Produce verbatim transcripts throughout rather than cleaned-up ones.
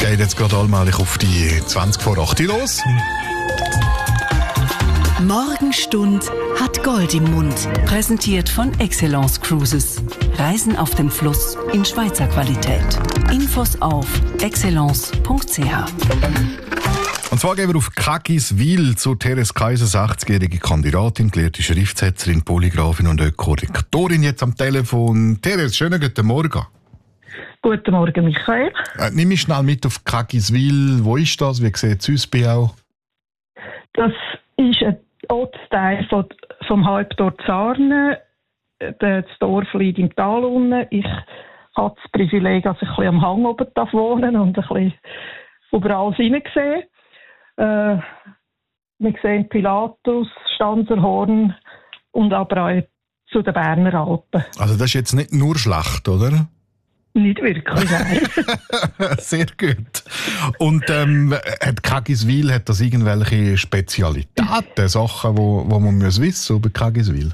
geht jetzt gerade allmählich auf die zwanzig vor acht los. Morgenstund hat Gold im Mund. Präsentiert von Excellence Cruises. Reisen auf dem Fluss in Schweizer Qualität. Infos auf excellence punkt c h. Und zwar gehen wir auf Kagiswil zu Therese Kaiser, sechzigjährige Kandidatin, gelehrte Schriftsetzerin, Polygrafin und Ökorektorin jetzt am Telefon. Therese, schönen guten Morgen. Guten Morgen, Michael. Äh, nimm mich schnell mit auf Kagiswil. Wo ist das? Wie sieht es aus bei auch? Das ist ein Ortsteil von, vom Halbdorf Zarne. Das Dorf liegt im Tal unten. Ich habe das Privileg, dass ich ein bisschen am Hang oben wohnen und ein bisschen überall hineinsehe. Äh, wir sehen Pilatus, Stanzerhorn und aber auch zu den Berner Alpen. Also das ist jetzt nicht nur schlecht, oder? Nicht wirklich, nein. Sehr gut. Und ähm, hat Kagiswil, hat das irgendwelche Spezialitäten, Sachen, wo, wo man muss wissen über Kagiswil?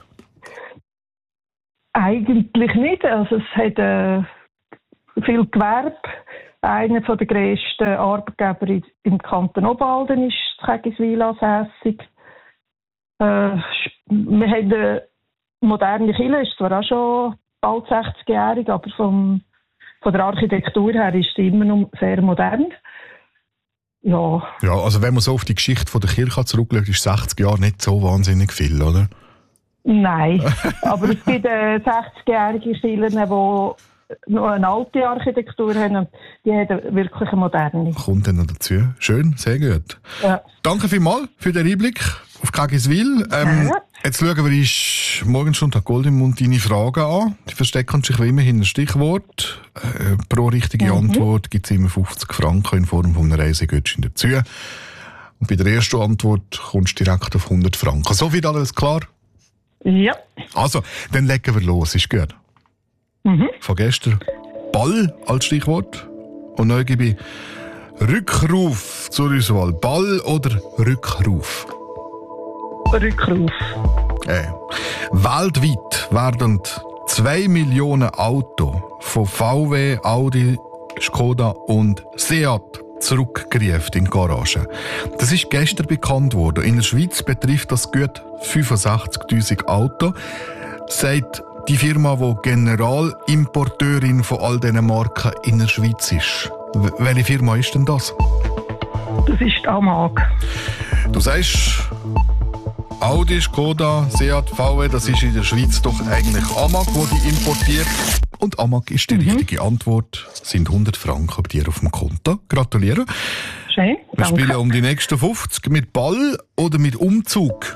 Eigentlich nicht. Also es hat äh, viel Gewerbe. Einer der grössten Arbeitgeber im Kanton Obwalden ist Kagiswil ansässig. Äh, wir haben eine moderne Kirche, ist zwar auch schon bald sechzigjährig, aber vom, von der Architektur her ist sie immer noch sehr modern. Ja. Ja, also wenn man so auf die Geschichte von der Kirche zurückschaut, ist sechzig Jahre nicht so wahnsinnig viel, oder? Nein, aber es gibt äh, sechzigjährige Kirchen, die noch eine alte Architektur haben und die haben wirklich eine moderne. Kommt dann noch dazu. Schön, sehr gut. Ja. Danke vielmals für den Einblick auf Kagiswil. Ähm, ja. Jetzt schauen wir uns morgen schon Tag Gold im Mund deine Fragen an. Die verstecken sich wie immer hinter ein Stichwort. Äh, pro richtige mhm. Antwort gibt es immer fünfzig Franken in Form von einer Reisegutschein dazu. Und bei der ersten Antwort kommst du direkt auf hundert Franken. So viel alles klar? Ja. Also, dann legen wir los. Ist gut. Mhm. Von gestern Ball als Stichwort. Und neu gebe ich Rückruf zur Auswahl. Ball oder Rückruf? Rückruf. Äh. Weltweit werden zwei Millionen Autos von V W, Audi, Skoda und Seat zurückgerufen in die Garage. Das ist gestern bekannt worden. In der Schweiz betrifft das gut fünfundsechzigtausend Autos. Sagt die Firma, die Generalimporteurin von all diesen Marken in der Schweiz ist. W- welche Firma ist denn das? Das ist die Amag. Du sagst, Audi, Skoda, Seat, V W, das ist in der Schweiz doch eigentlich Amag, die die importiert. Und Amag ist die mhm. richtige Antwort. Das sind hundert Franken bei dir auf dem Konto. Gratuliere. Schön, Wir danke. spielen um die nächsten fünfzig mit Ball oder mit Umzug?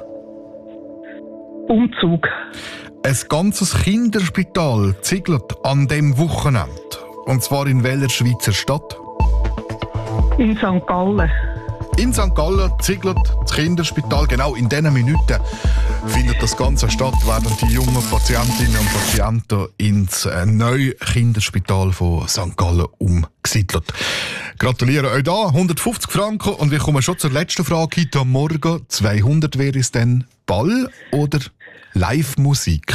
Umzug. Ein ganzes Kinderspital ziegelt an dem Wochenende. Und zwar in welcher Schweizer Stadt? In Sankt Gallen. In Sankt Gallen ziegelt das Kinderspital. Genau in diesen Minuten findet das Ganze statt, werden die jungen Patientinnen und Patienten ins neue Kinderspital von Sankt Gallen umgesiedelt. Gratuliere euch da, hundertfünfzig Franken. Und wir kommen schon zur letzten Frage heute am Morgen. zweihundert wäre es denn Ball oder Live-Musik?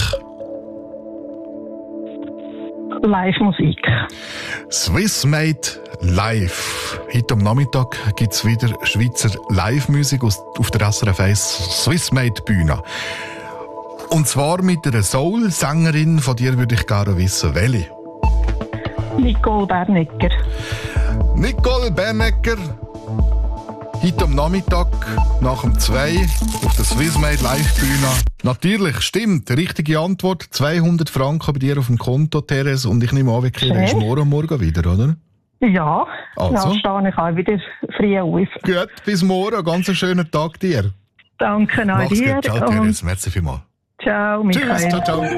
Live-Musik. Swissmade Live. Heute am Nachmittag gibt es wieder Schweizer Live-Musik auf der S R F eins Swissmade Bühne. Und zwar mit einer Soul-Sängerin, von dir würde ich gerne wissen, welche? Nicole Bernecker. Nicole Bernecker. Heute am Nachmittag, nach dem zwei auf der Swissmade Live-Bühne. Natürlich, stimmt. Richtige Antwort. zweihundert Franken bei dir auf dem Konto, Therese. Und ich nehme an, wir kehren uns morgen, morgen wieder, oder? Ja, also. Dann stehe ich auch wieder früh auf. Gut, bis morgen. Ganz einen schönen Tag dir. Danke an Mach's dir. Gut. Ciao, Therese. Merci vielmals. Ciao, Michael. Tschüss, ciao, ciao.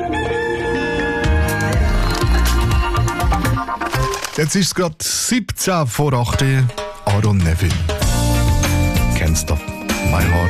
Jetzt ist es gerade siebzehn vor acht. Aaron Neville. Kennst du My Heart?